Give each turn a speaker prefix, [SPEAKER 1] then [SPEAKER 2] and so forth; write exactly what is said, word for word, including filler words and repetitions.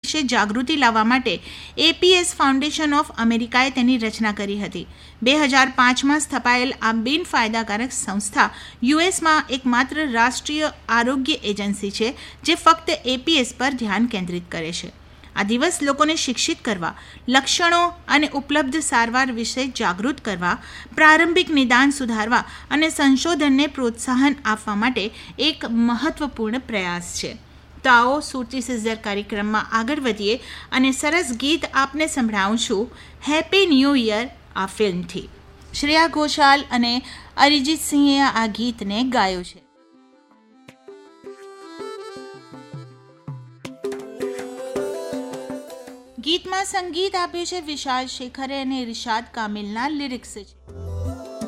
[SPEAKER 1] વિશે જાગૃતિ લાવવા માટે એપીએસ ફાઉન્ડેશન ઓફ અમેરિકાએ તેની રચના કરી હતી. બે હજાર પાંચમાં સ્થપાયેલ આ બિનફાયદાકારક સંસ્થા યુએસમાં એકમાત્ર રાષ્ટ્રીય આરોગ્ય એજન્સી છે જે ફક્ત એપીએસ પર ધ્યાન કેન્દ્રિત કરે છે. આ દિવસ લોકોને શિક્ષિત કરવા, લક્ષણો અને ઉપલબ્ધ સારવાર વિશે જાગૃત કરવા, પ્રારંભિક નિદાન સુધારવા અને સંશોધનને પ્રોત્સાહન આપવા માટે એક મહત્વપૂર્ણ પ્રયાસ છે. તો આવો સુરતી સિઝર કાર્યક્રમમાં આગળ વધીએ અને સરસ ગીત આપને સંભળાવું છું હેપી ન્યૂ યર આ ફિલ્મથી. શ્રેયા ઘોષાલ અને અરિજીત સિંહે આ ગીતને ગાયું છે. ગીતમાં સંગીત આપ્યું છે વિશાલ શેખરે અને રિશાદ કામિલના લિરિક્સ છે.